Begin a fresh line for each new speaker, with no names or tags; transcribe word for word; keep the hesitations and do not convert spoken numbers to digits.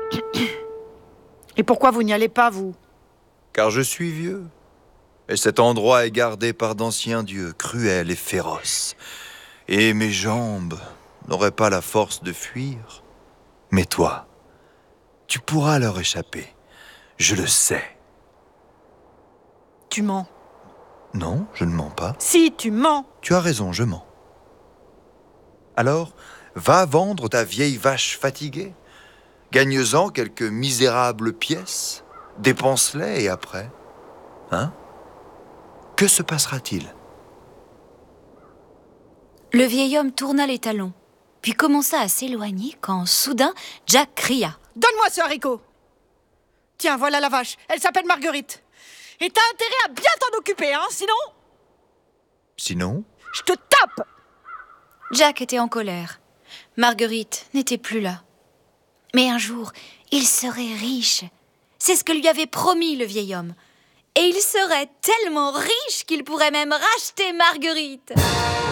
Et pourquoi vous n'y allez pas, vous?
Car je suis vieux. Et cet endroit est gardé par d'anciens dieux, cruels et féroces. Et mes jambes n'auraient pas la force de fuir. Mais toi, tu pourras leur échapper. Je le sais.
Tu mens.
Non, je ne mens pas.
Si, tu mens.
Tu as raison, je mens. Alors, va vendre ta vieille vache fatiguée. Gagne-en quelques misérables pièces. Dépense-les et après, hein? Que se passera-t-il?
Le vieil homme tourna les talons, puis commença à s'éloigner quand, soudain, Jack cria.
« Donne-moi ce haricot! Tiens, voilà la vache, elle s'appelle Marguerite. Et t'as intérêt à bien t'en occuper, hein, sinon...
Sinon?
Je te tape! »
Jack était en colère. Marguerite n'était plus là. Mais un jour, il serait riche. C'est ce que lui avait promis le vieil homme. Et il serait tellement riche qu'il pourrait même racheter Marguerite.